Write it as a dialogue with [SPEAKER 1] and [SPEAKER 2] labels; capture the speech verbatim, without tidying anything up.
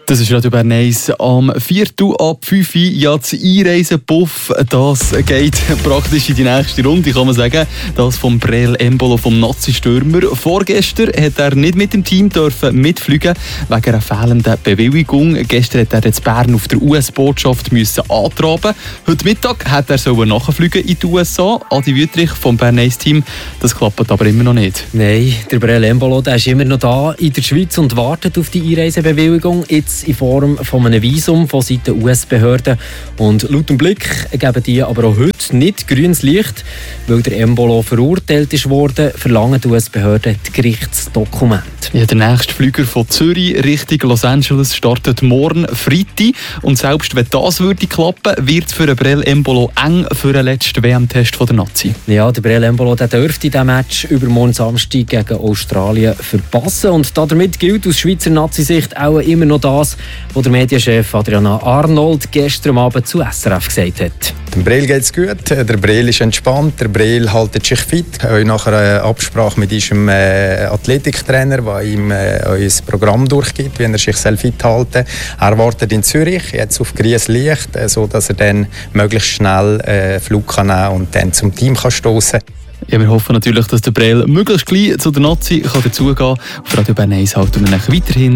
[SPEAKER 1] Das ist Radio Bern eins am Viertel ab fünf Uhr. Ja, das Einreisen-Puff, das geht praktisch in die nächste Runde, kann man sagen. Das vom Breel Embolo, vom Nazi-Stürmer. Vorgestern hat er nicht mit dem Team dürfen mitfliegen wegen einer fehlenden Bewilligung. Gestern hat er jetzt Bern auf der U S-Botschaft müssen antraben. Heute Mittag hat er sollen nachfliegen in die U S A. Adi Wüttrich vom Bern eins-Team. Das klappt aber immer noch nicht.
[SPEAKER 2] Nein, der Breel Embolo, der ist immer noch da in der Schweiz und wartet auf die Einreisebewilligung. Jetzt in Form von einem Visum von Seiten der U S-Behörden. Und laut dem Blick geben die aber auch heute nicht grünes Licht, weil der Embolo verurteilt ist worden, verlangen die U S-Behörden die Gerichtsdokumente.
[SPEAKER 1] Ja, der nächste Flüger von Zürich Richtung Los Angeles startet morgen Freitag. Und selbst wenn das würde klappen, wird es für den Breel Embolo eng für den letzten W M-Test der Nazi.
[SPEAKER 2] Ja, der Breel Embolo der dürfte diesen Match übermorgen Samstag gegen Australien verpassen. Und damit gilt aus Schweizer Nazi-Sicht auch immer noch das, was der Medienchef Adriana Arnold gestern Abend zu S R F gesagt hat.
[SPEAKER 3] Dem Breel geht es gut, der Breel ist entspannt, der Breel hält sich fit. Auch nach einer Absprache mit unserem äh, Athletiktrainer, der ihm äh, ein Programm durchgibt, wie er sich fit halten. Er wartet in Zürich, jetzt auf grünes Licht, äh, sodass er dann möglichst schnell äh, Flug kann nehmen und dann zum Team kann stoßen.
[SPEAKER 1] Ja, wir hoffen natürlich, dass der Breel möglichst gleich zu der Nazi kann dazugehen kann. Auf Radio Bern eins halten wir weiterhin